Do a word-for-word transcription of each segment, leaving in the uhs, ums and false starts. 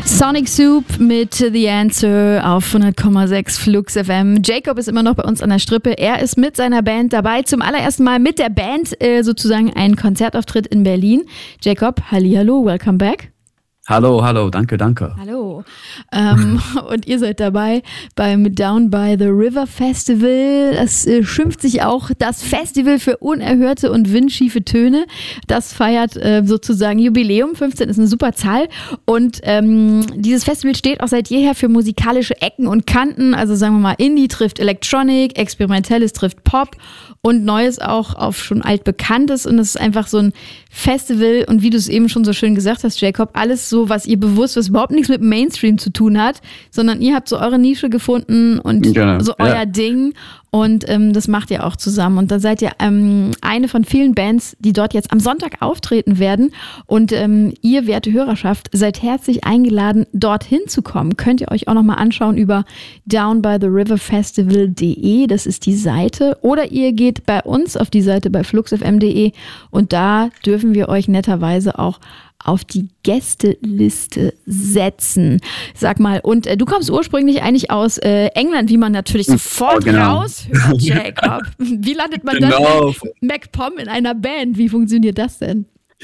Sonic Soup mit The Answer auf hundert Komma sechs Flux F M. Jacob ist immer noch bei uns an der Strippe. Er ist mit seiner Band dabei. Zum allerersten Mal mit der Band äh, sozusagen ein Konzertauftritt in Berlin. Jacob, hallihallo, welcome back. Hallo, hallo, danke, danke. Hallo. Ähm, und ihr seid dabei beim Down by the River Festival. Das äh, schimpft sich auch das Festival für unerhörte und windschiefe Töne. Das feiert äh, sozusagen Jubiläum. fünfzehn ist eine super Zahl. Und ähm, dieses Festival steht auch seit jeher für musikalische Ecken und Kanten. Also sagen wir mal, Indie trifft Electronic, Experimentelles trifft Pop und Neues auch auf schon altbekanntes. Und es ist einfach so ein Festival. Und wie du es eben schon so schön gesagt hast, Jacob, alles so, was ihr bewusst, was überhaupt nichts mit Mainstream zu tun hat, sondern ihr habt so eure Nische gefunden und genau. so euer ja. Ding und ähm, das macht ihr auch zusammen und da seid ihr ähm, eine von vielen Bands, die dort jetzt am Sonntag auftreten werden und ähm, ihr, werte Hörerschaft, seid herzlich eingeladen, dorthin zu kommen. Könnt ihr euch auch nochmal anschauen über down by the river festival punkt de, das ist die Seite, oder ihr geht bei uns auf die Seite bei fluxfm punkt de und da dürfen wir euch netterweise auch auf die Gästeliste setzen. Sag mal, und äh, du kommst ursprünglich eigentlich aus äh, England, wie man natürlich sofort oh, genau. raushört, Jacob. Wie landet man genau. dann mit MacPom in einer Band? Wie funktioniert das denn?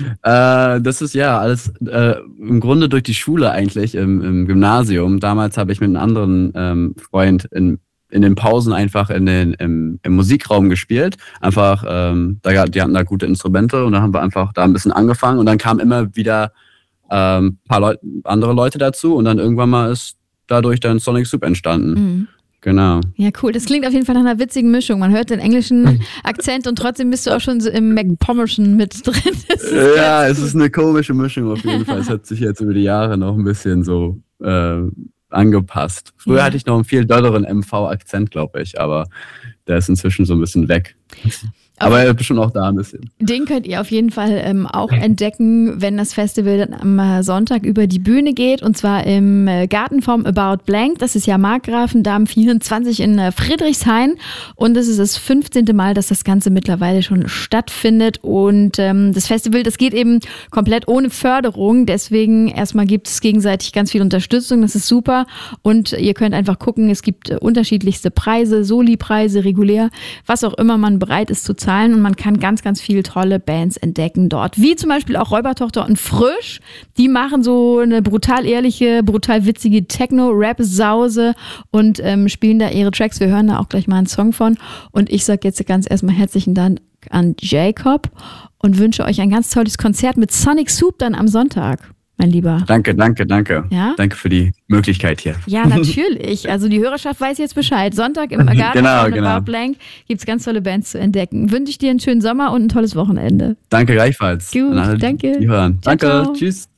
Äh, das ist ja alles äh, im Grunde durch die Schule eigentlich, im, im Gymnasium. Damals habe ich mit einem anderen ähm, Freund in in den Pausen einfach in den, im, im Musikraum gespielt. Einfach, ähm, da, die hatten da gute Instrumente und dann haben wir einfach da ein bisschen angefangen und dann kamen immer wieder ein ähm, paar Leut- andere Leute dazu und dann irgendwann mal ist dadurch dann Sonic Soup entstanden. Mhm. Genau. Ja, cool. Das klingt auf jeden Fall nach einer witzigen Mischung. Man hört den englischen Akzent und trotzdem bist du auch schon so im MacPommerschen mit drin. Ja, es ist eine komische Mischung auf jeden Fall. Es hat sich jetzt über die Jahre noch ein bisschen so äh, angepasst. Früher ja. hatte ich noch einen viel dolleren M V-Akzent, glaube ich, aber der ist inzwischen so ein bisschen weg. Aber er ist schon auch da ein bisschen. Den könnt ihr auf jeden Fall ähm, auch entdecken, wenn das Festival dann am äh, Sonntag über die Bühne geht. Und zwar im äh, Garten vom About Blank. Das ist ja Markgrafendamm vierundzwanzig in äh, Friedrichshain. Und das ist das fünfzehnte Mal, dass das Ganze mittlerweile schon stattfindet. Und ähm, das Festival, das geht eben komplett ohne Förderung. Deswegen erstmal gibt es gegenseitig ganz viel Unterstützung. Das ist super. Und ihr könnt einfach gucken, es gibt äh, unterschiedlichste Preise, Soli-Preise, regulär, was auch immer man bereit ist zu zahlen. Und man kann ganz, ganz viele tolle Bands entdecken dort. Wie zum Beispiel auch Räubertochter und Frisch. Die machen so eine brutal ehrliche, brutal witzige Techno-Rap-Sause und ähm, spielen da ihre Tracks. Wir hören da auch gleich mal einen Song von. Und ich sage jetzt ganz erstmal herzlichen Dank an Jacob und wünsche euch ein ganz tolles Konzert mit Sonic Soup dann am Sonntag. Mein Lieber. Danke, danke, danke. Ja? Danke für die Möglichkeit hier. Ja, natürlich. Also die Hörerschaft weiß jetzt Bescheid. Sonntag im Garten genau, von genau. About Blank gibt es ganz tolle Bands zu entdecken. Wünsche ich dir einen schönen Sommer und ein tolles Wochenende. Danke gleichfalls. Gut, alle, danke. Die hören. Ciao, danke, ciao. Tschüss.